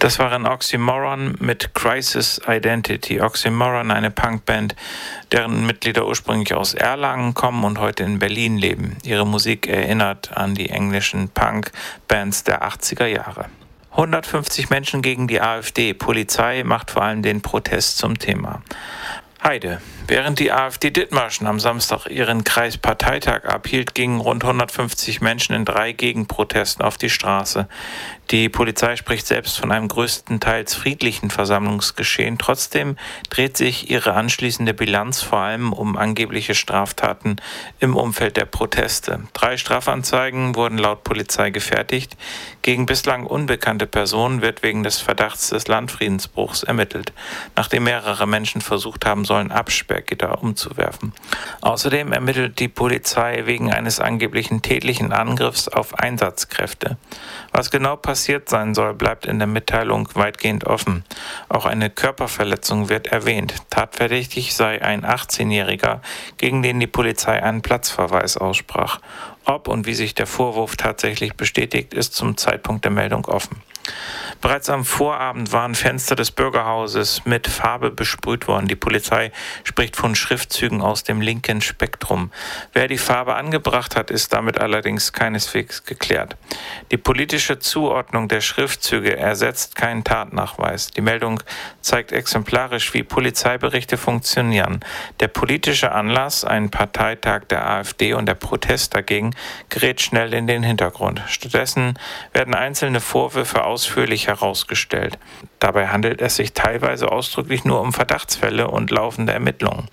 Das waren Oxymoron mit Crisis Identity. Oxymoron, eine Punkband, deren Mitglieder ursprünglich aus Erlangen kommen und heute in Berlin leben. Ihre Musik erinnert an die englischen Punk-Bands der 80er Jahre. 150 Menschen gegen die AfD. Polizei macht vor allem den Protest zum Thema. Heide. Während die AfD Dithmarschen am Samstag ihren Kreisparteitag abhielt, gingen rund 150 Menschen in 3 Gegenprotesten auf die Straße. Die Polizei spricht selbst von einem größtenteils friedlichen Versammlungsgeschehen. Trotzdem dreht sich ihre anschließende Bilanz vor allem um angebliche Straftaten im Umfeld der Proteste. 3 Strafanzeigen wurden laut Polizei gefertigt. Gegen bislang unbekannte Personen wird wegen des Verdachts des Landfriedensbruchs ermittelt, nachdem mehrere Menschen versucht haben sollen, Absperrgitter umzuwerfen. Außerdem ermittelt die Polizei wegen eines angeblichen tätlichen Angriffs auf Einsatzkräfte. Was genau passiert sein soll, bleibt in der Mitteilung weitgehend offen. Auch eine Körperverletzung wird erwähnt. Tatverdächtig sei ein 18-Jähriger, gegen den die Polizei einen Platzverweis aussprach. Ob und wie sich der Vorwurf tatsächlich bestätigt, ist zum Zeitpunkt der Meldung offen. Bereits am Vorabend waren Fenster des Bürgerhauses mit Farbe besprüht worden. Die Polizei spricht von Schriftzügen aus dem linken Spektrum. Wer die Farbe angebracht hat, ist damit allerdings keineswegs geklärt. Die politische Zuordnung der Schriftzüge ersetzt keinen Tatnachweis. Die Meldung zeigt exemplarisch, wie Polizeiberichte funktionieren. Der politische Anlass, ein Parteitag der AfD und der Protest dagegen, gerät schnell in den Hintergrund. Stattdessen werden einzelne Vorwürfe ausführlich herausgestellt. Dabei handelt es sich teilweise ausdrücklich nur um Verdachtsfälle und laufende Ermittlungen.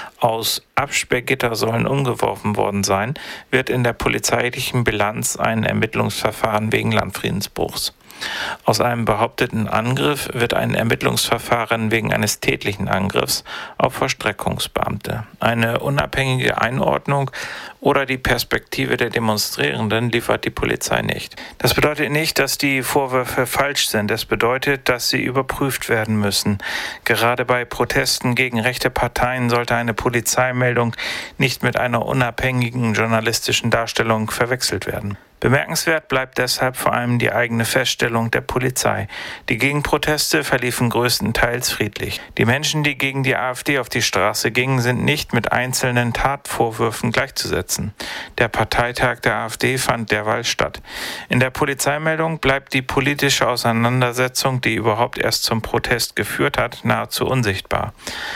Aus Absperrgitter sollen umgeworfen worden sein, wird in der polizeilichen Bilanz ein Ermittlungsverfahren wegen Landfriedensbruchs. Aus einem behaupteten Angriff wird ein Ermittlungsverfahren wegen eines tätlichen Angriffs auf Vollstreckungsbeamte. Eine unabhängige Einordnung oder die Perspektive der Demonstrierenden liefert die Polizei nicht. Das bedeutet nicht, dass die Vorwürfe falsch sind. Es bedeutet, dass sie überprüft werden müssen. Gerade bei Protesten gegen rechte Parteien sollte eine Polizeimeldung nicht mit einer unabhängigen journalistischen Darstellung verwechselt werden. Bemerkenswert bleibt deshalb vor allem die eigene Feststellung der Polizei. Die Gegenproteste verliefen größtenteils friedlich. Die Menschen, die gegen die AfD auf die Straße gingen, sind nicht mit einzelnen Tatvorwürfen gleichzusetzen. Der Parteitag der AfD fand derweil statt. In der Polizeimeldung bleibt die politische Auseinandersetzung, die überhaupt erst zum Protest geführt hat, nahezu unsichtbar.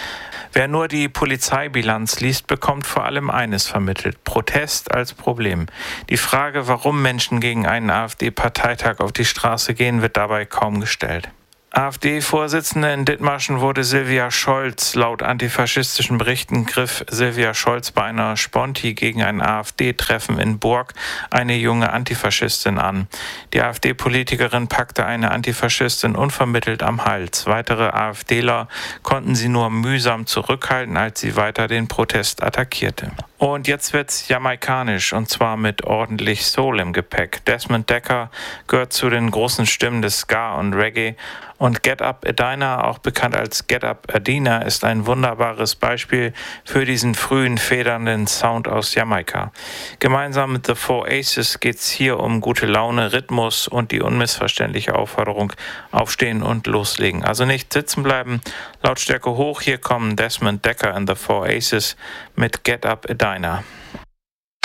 Wer nur die Polizeibilanz liest, bekommt vor allem eines vermittelt: Protest als Problem. Die Frage, warum Menschen gegen einen AfD-Parteitag auf die Straße gehen, wird dabei kaum gestellt. AfD-Vorsitzende in Dithmarschen wurde Silvia Scholz. Laut antifaschistischen Berichten griff Silvia Scholz bei einer Sponti gegen ein AfD-Treffen in Burg eine junge Antifaschistin an. Die AfD-Politikerin packte eine Antifaschistin unvermittelt am Hals. Weitere AfDler konnten sie nur mühsam zurückhalten, als sie weiter den Protest attackierte. Und jetzt wird's jamaikanisch, und zwar mit ordentlich Soul im Gepäck. Desmond Dekker gehört zu den großen Stimmen des Ska und Reggae, und Get Up Edina, auch bekannt als Get Up Adina, ist ein wunderbares Beispiel für diesen frühen, federnden Sound aus Jamaika. Gemeinsam mit The Four Aces geht's hier um gute Laune, Rhythmus und die unmissverständliche Aufforderung: Aufstehen und loslegen. Also nicht sitzen bleiben, Lautstärke hoch, hier kommen Desmond Dekker and The Four Aces mit Get Up Edina.